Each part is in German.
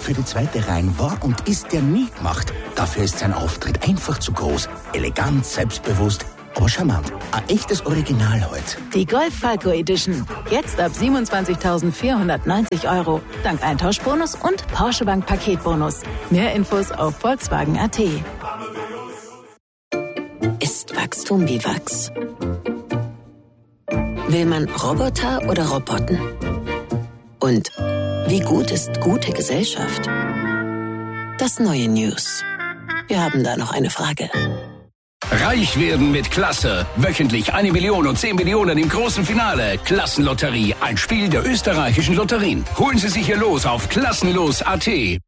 für die zweite Reihe war und ist der nie gemacht. Dafür ist sein Auftritt einfach zu groß. Elegant, selbstbewusst, aber charmant. Ein echtes Original heute. Die Golf Falco Edition. Jetzt ab 27.490 €. Dank Eintauschbonus und Porsche Bank Paketbonus. Mehr Infos auf Volkswagen.at. Ist Wachstum wie Wachs? Will man Roboter oder Roboten? Und wie gut ist gute Gesellschaft? Das neue News. Wir haben da noch eine Frage. Reich werden mit Klasse. Wöchentlich 1 Million und 10 Millionen im großen Finale. Klassenlotterie, ein Spiel der österreichischen Lotterien. Holen Sie sich Ihr Los auf klassenlos.at.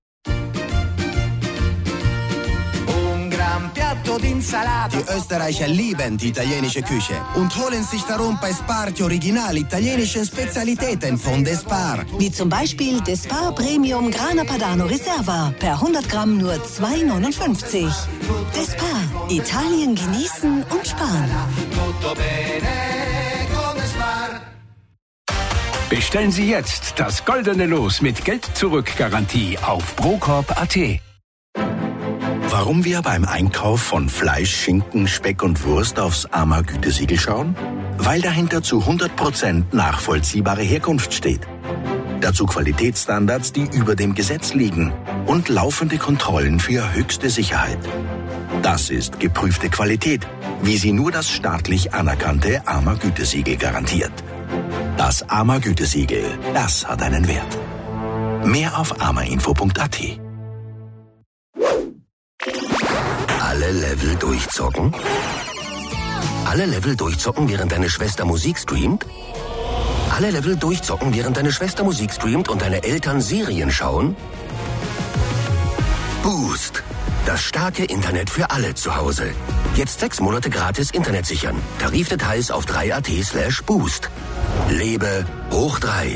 Die Österreicher lieben die italienische Küche und holen sich darum bei Spar die original italienischen Spezialitäten von Despar. Wie zum Beispiel Despar Premium Grana Padano Reserva. Per 100 Gramm nur 2,59 €. Despar. Italien genießen und sparen. Bestellen Sie jetzt das goldene Los mit Geld-Zurück-Garantie auf procorp.at. Warum wir beim Einkauf von Fleisch, Schinken, Speck und Wurst aufs AMA-Gütesiegel schauen? Weil dahinter zu 100% nachvollziehbare Herkunft steht. Dazu Qualitätsstandards, die über dem Gesetz liegen und laufende Kontrollen für höchste Sicherheit. Das ist geprüfte Qualität, wie sie nur das staatlich anerkannte AMA-Gütesiegel garantiert. Das AMA-Gütesiegel, das hat einen Wert. Mehr auf amainfo.at. Alle Level durchzocken? Alle Level durchzocken, während deine Schwester Musik streamt? Alle Level durchzocken, während deine Schwester Musik streamt und deine Eltern Serien schauen? Boost. Das starke Internet für alle zu Hause. Jetzt 6 Monate gratis Internet sichern. Tarifdetails auf 3.at/boost. Lebe hoch 3.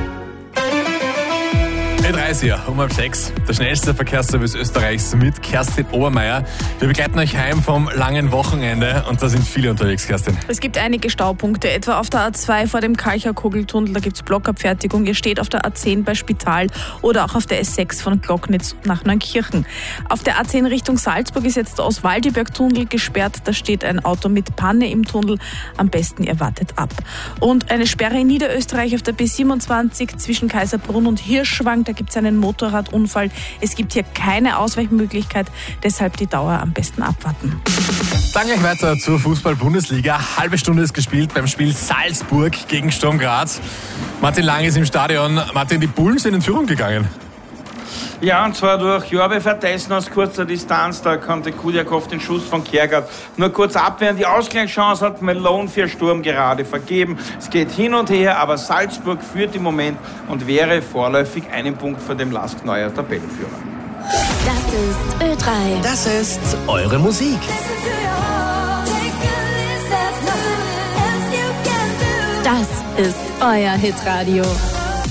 30 um 5:30. Der schnellste Verkehrsservice Österreichs mit Kerstin Obermeier. Wir begleiten euch heim vom langen Wochenende und da sind viele unterwegs, Kerstin. Es gibt einige Staupunkte, etwa auf der A2 vor dem Kalcher-Kugeltunnel, da gibt es Blockabfertigung. Ihr steht auf der A10 bei Spital oder auch auf der S6 von Glocknitz nach Neunkirchen. Auf der A10 Richtung Salzburg ist jetzt der Oswaldiberg-Tunnel gesperrt. Da steht ein Auto mit Panne im Tunnel. Am besten ihr wartet ab. Und eine Sperre in Niederösterreich auf der B27 zwischen Kaiserbrunn und Hirschwang. Da gibt es einen Motorradunfall. Es gibt hier keine Ausweichmöglichkeit, deshalb die Dauer am besten abwarten. Dann gleich weiter zur Fußball-Bundesliga. Halbe Stunde ist gespielt beim Spiel Salzburg gegen Sturm Graz. Martin Lang ist im Stadion. Martin, die Bullen sind in Führung gegangen. Ja, und zwar durch Jorbe Verteissen aus kurzer Distanz. Da konnte Kudiakov den Schuss von Kjærgaard nur kurz abwehren. Die Ausgleichschance hat Malone für Sturm gerade vergeben. Es geht hin und her, aber Salzburg führt im Moment und wäre vorläufig einen Punkt vor dem LASK neuer Tabellenführer. Das ist Ö3. Das ist eure Musik. Das ist euer Hitradio.